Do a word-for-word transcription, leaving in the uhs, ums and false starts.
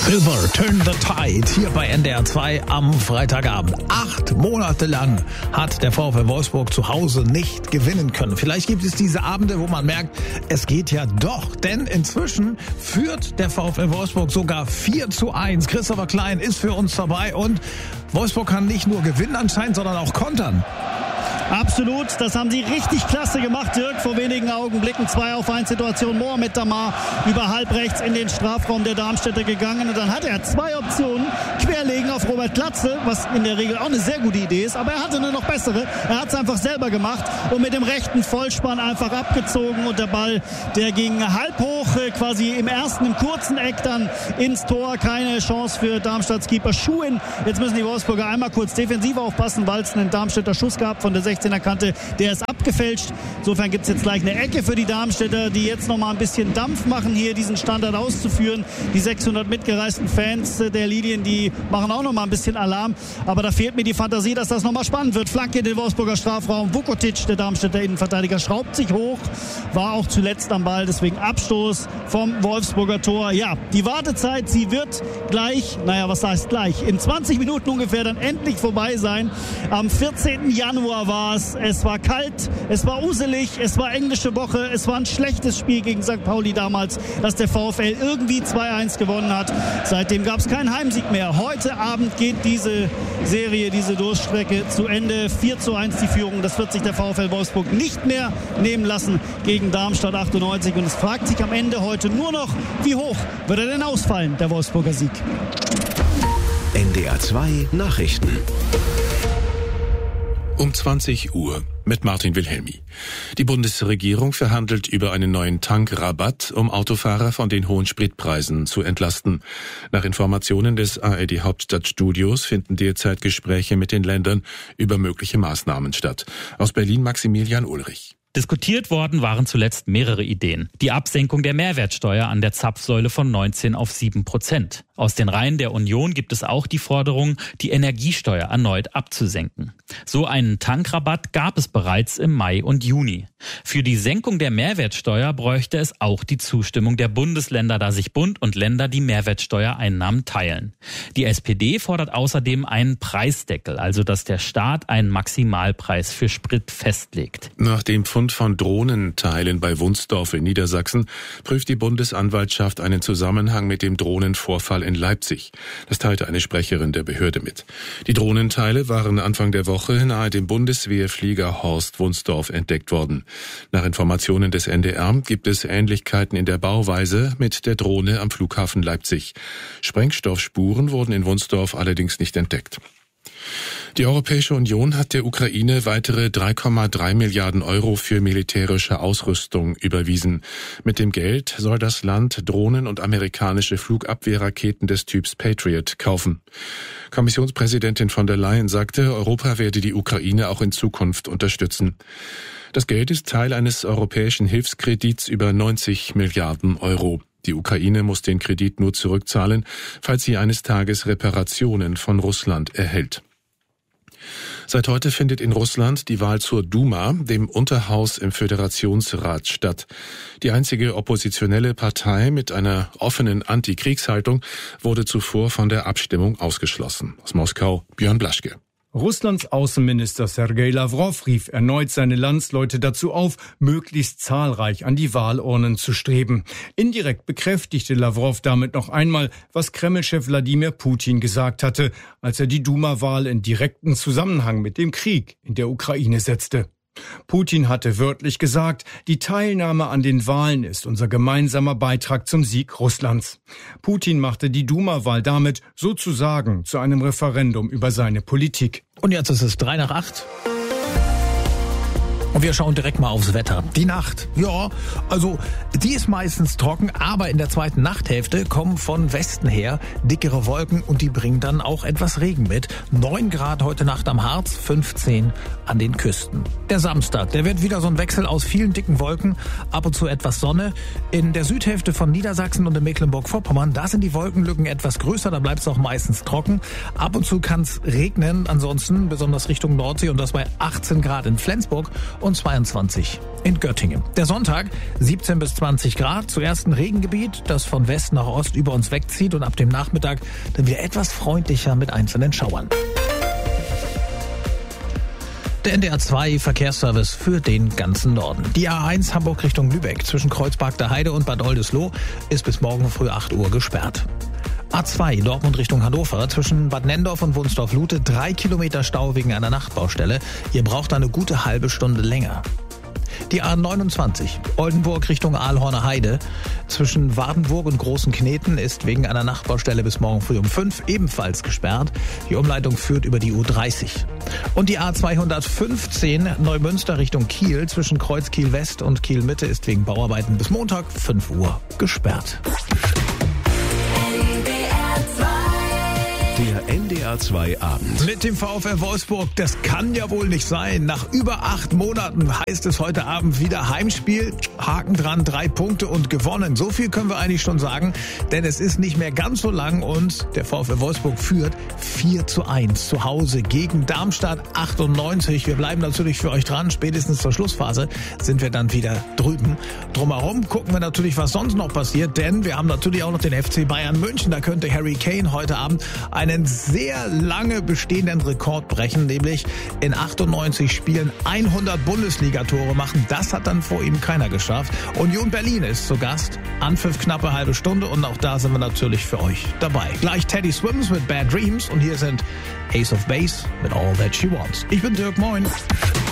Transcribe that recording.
River Turn the Tide hier bei N D R zwei am Freitagabend. Acht Monate lang hat der VfL Wolfsburg zu Hause nicht gewinnen können. Vielleicht gibt es diese Abende, wo man merkt, es geht ja doch. Denn inzwischen führt der VfL Wolfsburg sogar vier zu eins. Christopher Klein ist für uns dabei und Wolfsburg kann nicht nur gewinnen anscheinend, sondern auch kontern. Absolut, das haben sie richtig klasse gemacht, Dirk. Vor wenigen Augenblicken zwei auf eins Situation. Mohamed Damar über halb rechts in den Strafraum der Darmstädter gegangen. Und dann hat er zwei Optionen. Querlegen auf Robert Glatzel, was in der Regel auch eine sehr gute Idee ist. Aber er hatte eine noch bessere. Er hat es einfach selber gemacht und mit dem rechten Vollspann einfach abgezogen. Und der Ball, der ging halb hoch, quasi im ersten, im kurzen Eck dann ins Tor. Keine Chance für Darmstadts Keeper Schuhen. Jetzt müssen die Wolfsburger einmal kurz defensiv aufpassen, weil es einen Darmstädter Schuss gab von der sechzehner Kante. Der ist abgefälscht. Insofern gibt es jetzt gleich eine Ecke für die Darmstädter, die jetzt noch mal ein bisschen Dampf machen, hier diesen Standard auszuführen. Die sechshundert mitgereisten Fans der Lilien, die machen auch noch mal ein bisschen Alarm. Aber da fehlt mir die Fantasie, dass das noch mal spannend wird. Flanke in den Wolfsburger Strafraum. Vukotic, der Darmstädter Innenverteidiger, schraubt sich hoch. War auch zuletzt am Ball, deswegen Abstoß vom Wolfsburger Tor. Ja, die Wartezeit, sie wird gleich, naja, was heißt gleich, in zwanzig Minuten ungefähr dann endlich vorbei sein. Am vierzehnten Januar war es. Es war kalt, es war uselig, es war englische Woche, es war ein schlechtes Spiel gegen Sankt Pauli damals, dass der VfL irgendwie zwei eins gewonnen hat. Seitdem gab es keinen Heimsieg mehr. Heute Abend geht diese Serie, diese Durchstrecke zu Ende. vier zu eins die Führung. Das wird sich der VfL Wolfsburg nicht mehr nehmen lassen gegen Darmstadt achtundneunzig. Und es fragt sich am Ende heute nur noch, wie hoch wird er denn ausfallen, der Wolfsburger Sieg. N D R zwei Nachrichten. Um zwanzig Uhr mit Martin Wilhelmi. Die Bundesregierung verhandelt über einen neuen Tankrabatt, um Autofahrer von den hohen Spritpreisen zu entlasten. Nach Informationen des A R D Hauptstadtstudios finden derzeit Gespräche mit den Ländern über mögliche Maßnahmen statt. Aus Berlin Maximilian Ulrich. Diskutiert worden waren zuletzt mehrere Ideen. Die Absenkung der Mehrwertsteuer an der Zapfsäule von neunzehn auf sieben Prozent. Aus den Reihen der Union gibt es auch die Forderung, die Energiesteuer erneut abzusenken. So einen Tankrabatt gab es bereits im Mai und Juni. Für die Senkung der Mehrwertsteuer bräuchte es auch die Zustimmung der Bundesländer, da sich Bund und Länder die Mehrwertsteuereinnahmen teilen. Die S P D fordert außerdem einen Preisdeckel, also dass der Staat einen Maximalpreis für Sprit festlegt. Nach dem Fund von Drohnenteilen bei Wunsdorf in Niedersachsen prüft die Bundesanwaltschaft einen Zusammenhang mit dem Drohnenvorfall in Leipzig. Das teilte eine Sprecherin der Behörde mit. Die Drohnenteile waren Anfang der Woche nahe dem Bundeswehrflieger Horst Wunsdorf entdeckt worden. Nach Informationen des N D R gibt es Ähnlichkeiten in der Bauweise mit der Drohne am Flughafen Leipzig. Sprengstoffspuren wurden in Wunsdorf allerdings nicht entdeckt. Die Europäische Union hat der Ukraine weitere drei Komma drei Milliarden Euro für militärische Ausrüstung überwiesen. Mit dem Geld soll das Land Drohnen und amerikanische Flugabwehrraketen des Typs Patriot kaufen. Kommissionspräsidentin von der Leyen sagte, Europa werde die Ukraine auch in Zukunft unterstützen. Das Geld ist Teil eines europäischen Hilfskredits über neunzig Milliarden Euro. Die Ukraine muss den Kredit nur zurückzahlen, falls sie eines Tages Reparationen von Russland erhält. Seit heute findet in Russland die Wahl zur Duma, dem Unterhaus im Föderationsrat, statt. Die einzige oppositionelle Partei mit einer offenen Antikriegshaltung wurde zuvor von der Abstimmung ausgeschlossen. Aus Moskau, Björn Blaschke. Russlands Außenminister Sergei Lavrov rief erneut seine Landsleute dazu auf, möglichst zahlreich an die Wahlurnen zu streben. Indirekt bekräftigte Lavrov damit noch einmal, was Kreml-Chef Wladimir Putin gesagt hatte, als er die Duma-Wahl in direkten Zusammenhang mit dem Krieg in der Ukraine setzte. Putin hatte wörtlich gesagt, die Teilnahme an den Wahlen ist unser gemeinsamer Beitrag zum Sieg Russlands. Putin machte die Duma-Wahl damit sozusagen zu einem Referendum über seine Politik. Und jetzt ist es drei nach acht. Und wir schauen direkt mal aufs Wetter. Die Nacht, ja, also die ist meistens trocken, aber in der zweiten Nachthälfte kommen von Westen her dickere Wolken und die bringen dann auch etwas Regen mit. neun Grad heute Nacht am Harz, fünfzehn an den Küsten. Der Samstag, der wird wieder so ein Wechsel aus vielen dicken Wolken, ab und zu etwas Sonne. In der Südhälfte von Niedersachsen und in Mecklenburg-Vorpommern, da sind die Wolkenlücken etwas größer, da bleibt es auch meistens trocken. Ab und zu kann es regnen, ansonsten besonders Richtung Nordsee und das bei achtzehn Grad in Flensburg und zweiundzwanzig in Göttingen. Der Sonntag siebzehn bis zwanzig Grad, zuerst ein Regengebiet, das von West nach Ost über uns wegzieht und ab dem Nachmittag dann wieder etwas freundlicher mit einzelnen Schauern. Der N D R zwei Verkehrsservice für den ganzen Norden. Die A eins Hamburg Richtung Lübeck zwischen Kreuzberg der Heide und Bad Oldesloe ist bis morgen früh acht Uhr gesperrt. A zwei Dortmund Richtung Hannover zwischen Bad Nendorf und Wunsdorf-Lute drei Kilometer Stau wegen einer Nachtbaustelle. Ihr braucht eine gute halbe Stunde länger. Die A neunundzwanzig Oldenburg Richtung Aalhorner Heide zwischen Wardenburg und Großen Kneten ist wegen einer Nachtbaustelle bis morgen früh um fünf ebenfalls gesperrt. Die Umleitung führt über die U dreißig. Und die A zweihundertfünfzehn Neumünster Richtung Kiel zwischen Kreuz Kiel West und Kiel Mitte ist wegen Bauarbeiten bis Montag fünf Uhr gesperrt. Der N D R zwei Abend. Mit dem VfL Wolfsburg, das kann ja wohl nicht sein. Nach über acht Monaten heißt es heute Abend wieder Heimspiel. Haken dran, drei Punkte und gewonnen. So viel können wir eigentlich schon sagen, denn es ist nicht mehr ganz so lang und der VfL Wolfsburg führt vier zu eins zu Hause gegen Darmstadt achtundneunzig. Wir bleiben natürlich für euch dran. Spätestens zur Schlussphase sind wir dann wieder drüben. Drumherum gucken wir natürlich, was sonst noch passiert, denn wir haben natürlich auch noch den F C Bayern München. Da könnte Harry Kane heute Abend einen sehr lange bestehenden Rekord brechen, nämlich in achtundneunzig Spielen hundert Bundesliga-Tore machen. Das hat dann vor ihm keiner geschafft. Union Berlin ist zu Gast. Anpfiff knappe halbe Stunde und auch da sind wir natürlich für euch dabei. Gleich Teddy Swims mit Bad Dreams und hier sind Ace of Base mit All That She Wants. Ich bin Dirk, moin.